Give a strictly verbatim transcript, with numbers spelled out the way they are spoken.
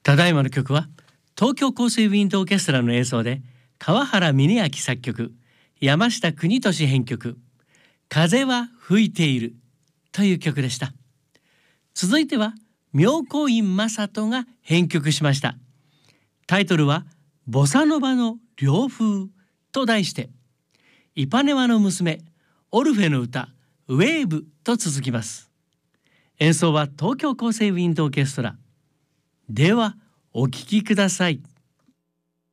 ただいまの曲は東京香水ウィンドオーケストラの演奏で川原峰明作曲、山下邦俊編曲、風は吹いているという曲でした。続いては妙高院正人が編曲しました。タイトルはボサノバの涼風と題して、イパネマの娘オルフェの歌ウェーブと続きます。演奏は東京香水ウィンドオーケストラ。ではお聴きください。